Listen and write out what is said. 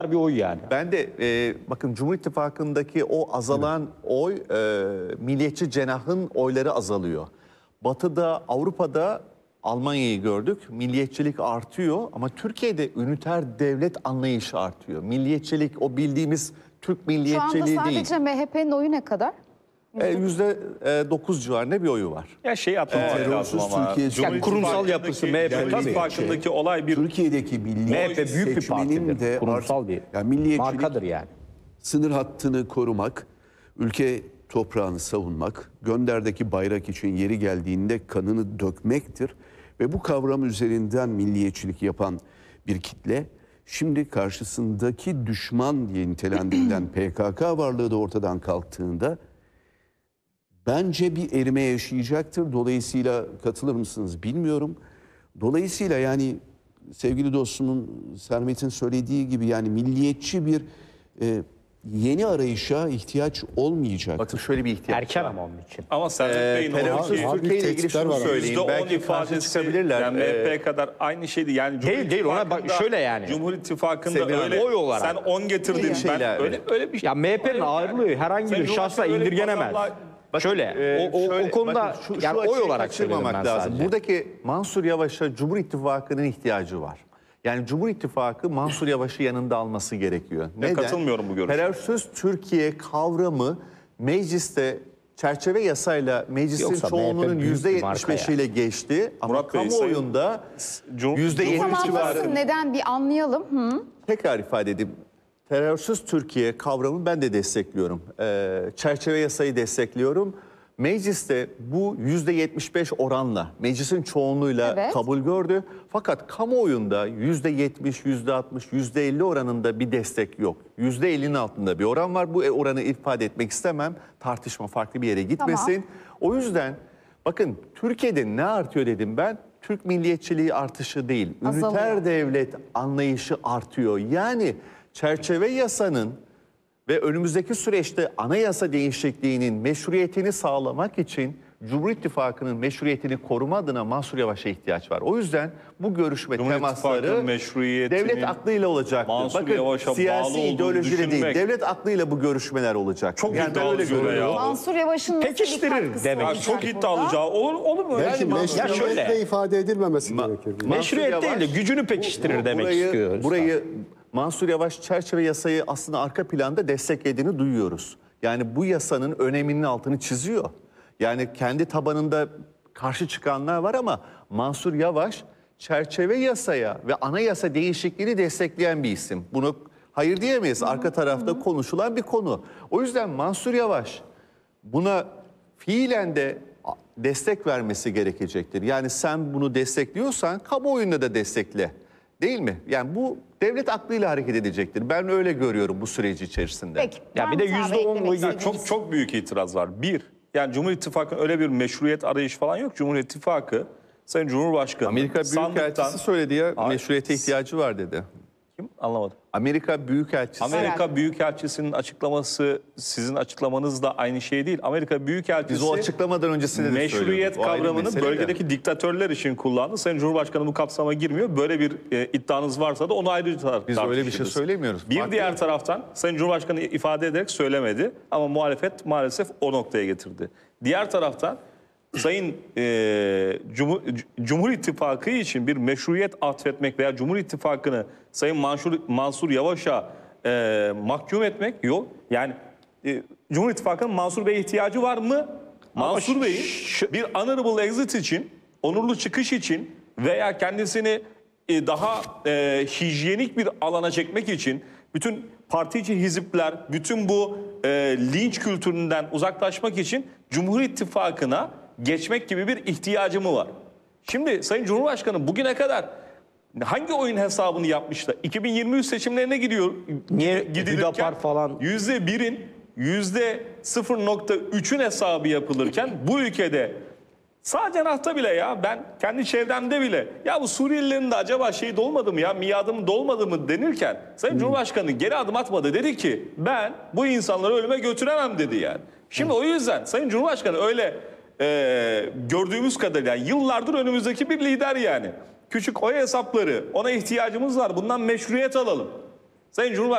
bir oy yani. Ben de bakın Cumhur İttifakı'ndaki o azalan oy milliyetçi cenahın oyları azalıyor. Batı'da, Avrupa'da Almanya'yı gördük. Milliyetçilik artıyor ama Türkiye'de üniter devlet anlayışı artıyor. Milliyetçilik o bildiğimiz Türk Şu milliyetçiliği anda değil. sadece MHP'nin oyu ne kadar? %9 civarında bir oyu var. Ya şey atlamak lazım ama. Türkiye, yani kurumsal yapısı MHP tabii. İttifakı'ndaki olay bir... Türkiye'deki MHP büyük bir partidir. Kurumsal bir markadır yani. Sınır hattını korumak, ülke toprağını savunmak, gönderdeki bayrak için yeri geldiğinde kanını dökmektir. Ve bu kavram üzerinden milliyetçilik yapan bir kitle, şimdi karşısındaki düşman diye nitelendirilen PKK varlığı da ortadan kalktığında bence bir erime yaşayacaktır. Dolayısıyla katılır mısınız bilmiyorum. Dolayısıyla yani sevgili dostumun Sermet'in söylediği gibi yani milliyetçi bir yeni arayışa ihtiyaç olmayacak. Bakın şöyle bir ihtiyaç Erken var. ama onun için. Ama Sermet Bey'in Terörsüz Türkiye ile ilgili şunu söyleyeyim. %10 Belki karşı ifadesi çıkabilirler. yani MHP kadar aynı şeydi. Yani Değil, ona bak şöyle yani. Cumhur İttifakı'nda Sevgili öyle oy olarak. sen 10 getirdin. Ben şeyler, öyle bir şey. Ya MHP'nin ağırlığı herhangi bir şahsla indirgenemez. Şöyle, o konuda yani oy olarak söyledim ben lazım. sadece. Buradaki Mansur Yavaş'a Cumhur İttifakı'nın ihtiyacı var. Yani Cumhur İttifakı Mansur Yavaş'ı yanında alması gerekiyor. Neden? Katılmıyorum bu görüşe. Terörsüz Türkiye kavramı mecliste çerçeve yasayla meclisin Yoksa çoğunluğunun MHP büyük bir marka %75'iyle geçti. Ama Murat Bey, kamuoyunda %70 Tamamlansın, civarı. neden bir anlayalım. Tekrar ifade edeyim. Terörsüz Türkiye kavramı ben de destekliyorum. Çerçeve yasayı destekliyorum. Mecliste bu %75 oranla, meclisin çoğunluğuyla Evet. kabul gördü. Fakat kamuoyunda %70, %60, %50 oranında bir destek yok. %50'nin altında bir oran var. Bu oranı ifade etmek istemem. Tartışma farklı bir yere gitmesin. O yüzden bakın Türkiye'de ne artıyor dedim ben? Türk milliyetçiliği artışı değil. Azalıyor. Üniter devlet anlayışı artıyor. Yani çerçeve yasanın ve önümüzdeki süreçte anayasa değişikliğinin meşruiyetini sağlamak için Cumhur İttifakı'nın meşruiyetini koruma adına Mansur Yavaş'a ihtiyaç var. O yüzden bu görüşme Cumhur temasları İttifakı'nın meşruiyetinin devlet aklıyla olacaktır. Mansur Bakın Yavaş'a bağlı siyasi olduğunu ideolojiyle değil, düşünmek devlet aklıyla bu görüşmeler olacak. Çok ben iddialı öyle göre görüyorum. ya. Mansur Yavaş'ın nasıl bir Pekiştirir katkısı demek. olacak Çok burada? iddialı cevap. Olur mu? Belki Yani meşruiyetle şöyle. ifade edilmemesi gerekir. Meşruiyet değil de gücünü pekiştirir demek istiyoruz. Burayı Mansur Yavaş çerçeve yasayı aslında arka planda desteklediğini duyuyoruz. Yani bu yasanın öneminin altını çiziyor. Yani kendi tabanında karşı çıkanlar var ama Mansur Yavaş çerçeve yasaya ve anayasa değişikliğini destekleyen bir isim. Bunu hayır diyemeyiz. Arka tarafta konuşulan bir konu. O yüzden Mansur Yavaş buna fiilen de destek vermesi gerekecektir. Yani sen bunu destekliyorsan kamuoyunda da destekle. Değil mi? Yani bu devlet aklıyla hareket edecektir. Ben öyle görüyorum bu süreci içerisinde. Peki. Ya var bir mı de Taha Bey %10 eklemek oy istediğiniz? çok büyük itiraz var. Bir, yani Cumhur İttifakı'nın öyle bir meşruiyet arayışı falan yok. Cumhur İttifakı, Sayın Cumhurbaşkanı Amerika Büyükelçisi söyledi ya, Hayır. meşruiyete ihtiyacı var dedi. Kim? Anlamadım. Amerika Büyükelçisi. Amerika Büyükelçisi'nin açıklaması sizin açıklamanızla aynı şey değil. Amerika Büyükelçisi Biz o açıklamadan öncesinde de meşruiyet söylüyorduk. O ayrı kavramını mesele de. bölgedeki diktatörler için kullandı. Sayın Cumhurbaşkanı bu kapsama girmiyor. Böyle bir iddianız varsa da onu ayrıca Biz öyle bir şey tartışırız. söylemiyoruz. Bir Farklı. diğer taraftan Sayın Cumhurbaşkanı ifade ederek söylemedi ama muhalefet maalesef o noktaya getirdi. Diğer taraftan Sayın Cumhur İttifakı için bir meşruiyet atfetmek veya Cumhur İttifakı'nı Sayın Mansur Yavaş'a mahkum etmek yok. Yani Cumhur İttifakı'nın Mansur Bey'e ihtiyacı var mı? Mansur Bey'in bir honorable exit için, onurlu çıkış için veya kendisini daha hijyenik bir alana çekmek için bütün parti içi hizipler, bütün bu linç kültüründen uzaklaşmak için Cumhur İttifakı'na geçmek gibi bir ihtiyacı mı var? Şimdi Sayın Cumhurbaşkanı bugüne kadar hangi oyun hesabını yapmış da 2023 seçimlerine gidiyor? Niye Gidilirken Hüdapar falan? %1'in %0.3'ün hesabı yapılırken bu ülkede sağ cenahta bile ya ben kendi çevremde bile ya bu Suriyelilerin de acaba şey dolmadı mı ya miadı mı dolmadı mı denirken Sayın Cumhurbaşkanı geri adım atmadı, dedi ki ben bu insanları ölüme götüremem dedi yani. Şimdi o yüzden Sayın Cumhurbaşkanı öyle gördüğümüz kadarıyla yani yıllardır önümüzdeki bir lider yani. Küçük oy hesapları, ona ihtiyacımız var, bundan meşruiyet alalım. Sayın Cumhurbaşkanı